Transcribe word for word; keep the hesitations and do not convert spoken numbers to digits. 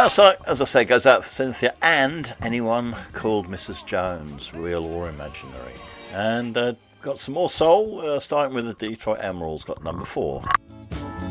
Uh, so, as I say, goes out for Cynthia and anyone called Missus Jones, real or imaginary. And uh, got some more soul, uh, starting with the Detroit Emeralds, got number four.